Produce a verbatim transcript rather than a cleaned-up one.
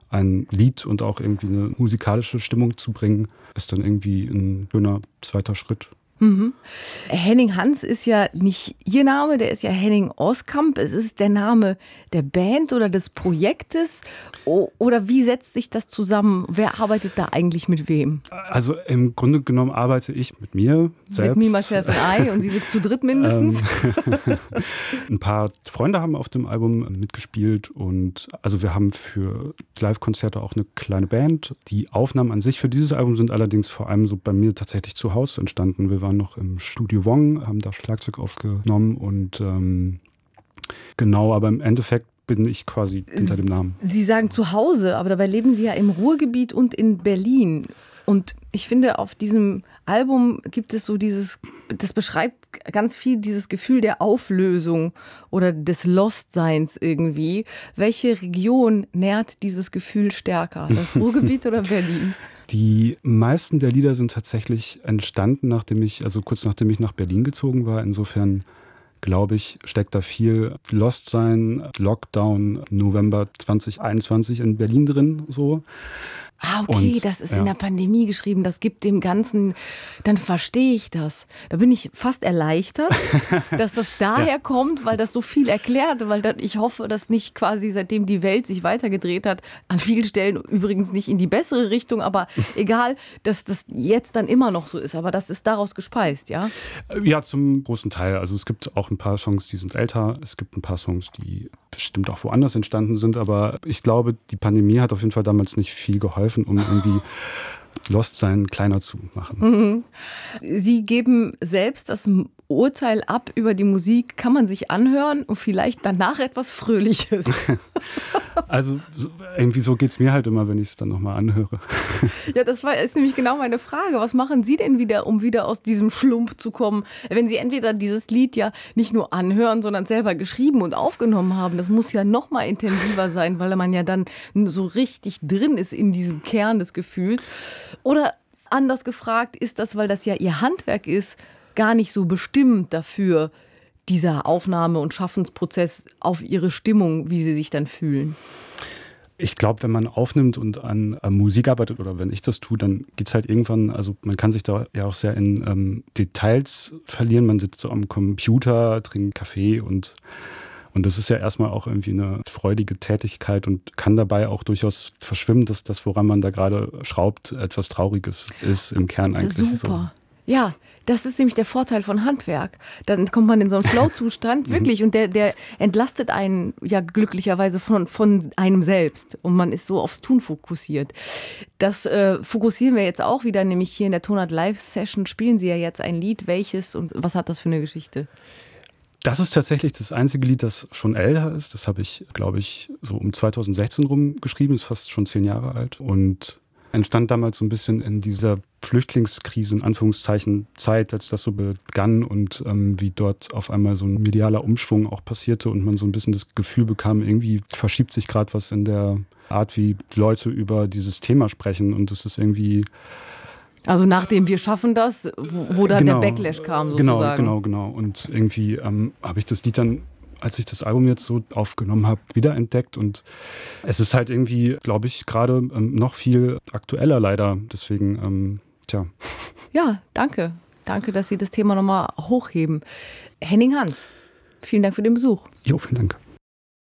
ein Lied und auch irgendwie eine musikalische Stimmung zu bringen, ist dann irgendwie ein schöner zweiter Schritt. Mhm. Henning Hans ist ja nicht Ihr Name, der ist ja Henning Oskamp. Es ist der Name der Band oder des Projektes. O- oder wie setzt sich das zusammen? Wer arbeitet da eigentlich mit wem? Also im Grunde genommen arbeite ich mit mir selbst. Mit Me, Myself and I und Sie sind zu dritt mindestens. Ähm, ein paar Freunde haben auf dem Album mitgespielt und also wir haben für Live-Konzerte auch eine kleine Band. Die Aufnahmen an sich für dieses Album sind allerdings vor allem so bei mir tatsächlich zu Hause entstanden. Wir waren noch im Studio Wong, haben da Schlagzeug aufgenommen und ähm, genau, aber im Endeffekt bin ich quasi hinter dem Namen. Sie sagen zu Hause, aber dabei leben Sie ja im Ruhrgebiet und in Berlin. Und ich finde, auf diesem Album gibt es so dieses, das beschreibt ganz viel dieses Gefühl der Auflösung oder des Lostseins irgendwie. Welche Region nährt dieses Gefühl stärker? Das Ruhrgebiet oder Berlin? Die meisten der Lieder sind tatsächlich entstanden, nachdem ich, also kurz nachdem ich nach Berlin gezogen war. Insofern glaube ich, steckt da viel Lost-Sein, Lockdown, November zwanzig einundzwanzig in Berlin drin, so. Ah, okay, Und, das ist ja. in der Pandemie geschrieben, das gibt dem Ganzen, dann verstehe ich das. Da bin ich fast erleichtert, dass das daher ja. kommt, weil das so viel erklärt, weil dann, ich hoffe, dass nicht quasi seitdem die Welt sich weitergedreht hat, an vielen Stellen übrigens nicht in die bessere Richtung, aber egal, dass das jetzt dann immer noch so ist, aber das ist daraus gespeist, ja? Ja, zum großen Teil. Also es gibt auch ein paar Songs, die sind älter, es gibt ein paar Songs, die bestimmt auch woanders entstanden sind, aber ich glaube, die Pandemie hat auf jeden Fall damals nicht viel geholfen, um irgendwie Lost-Sein kleiner zu machen. Sie geben selbst das Urteil ab über die Musik, kann man sich anhören und vielleicht danach etwas Fröhliches. Also so, irgendwie so geht es mir halt immer, wenn ich es dann nochmal anhöre. Ja, das war, ist nämlich genau meine Frage. Was machen Sie denn wieder, um wieder aus diesem Schlump zu kommen? Wenn Sie entweder dieses Lied ja nicht nur anhören, sondern selber geschrieben und aufgenommen haben, das muss ja noch mal intensiver sein, weil man ja dann so richtig drin ist in diesem Kern des Gefühls. Oder anders gefragt, ist das, weil das ja Ihr Handwerk ist, gar nicht so bestimmt dafür, dieser Aufnahme- und Schaffensprozess auf Ihre Stimmung, wie Sie sich dann fühlen? Ich glaube, wenn man aufnimmt und an, an Musik arbeitet oder wenn ich das tue, dann geht es halt irgendwann, also man kann sich da ja auch sehr in ähm, Details verlieren. Man sitzt so am Computer, trinkt Kaffee und Und das ist ja erstmal auch irgendwie eine freudige Tätigkeit und kann dabei auch durchaus verschwimmen, dass das, woran man da gerade schraubt, etwas Trauriges ist im Kern eigentlich. Super. So. Ja, das ist nämlich der Vorteil von Handwerk. Dann kommt man in so einen Flow-Zustand, wirklich, und der, der entlastet einen ja glücklicherweise von, von einem selbst. Und man ist so aufs Tun fokussiert. Das äh, fokussieren wir jetzt auch wieder, nämlich hier in der Tonart Live-Session spielen Sie ja jetzt ein Lied. Welches und was hat das für eine Geschichte? Das ist tatsächlich das einzige Lied, das schon älter ist. Das habe ich, glaube ich, so um zweitausendsechzehn rum geschrieben. Ist fast schon zehn Jahre alt und entstand damals so ein bisschen in dieser Flüchtlingskrise, in Anführungszeichen, Zeit, als das so begann und ähm, wie dort auf einmal so ein medialer Umschwung auch passierte und man so ein bisschen das Gefühl bekam, irgendwie verschiebt sich gerade was in der Art, wie Leute über dieses Thema sprechen und es ist irgendwie... Also nachdem wir schaffen das, wo, wo dann genau, der Backlash kam sozusagen. Genau, genau, genau. Und irgendwie ähm, habe ich das Lied dann, als ich das Album jetzt so aufgenommen habe, wiederentdeckt. Und es ist halt irgendwie, glaube ich, gerade ähm, noch viel aktueller leider. Deswegen, ähm, tja. Ja, danke. Danke, dass Sie das Thema nochmal hochheben. Henning Hans, vielen Dank für den Besuch. Jo, vielen Dank.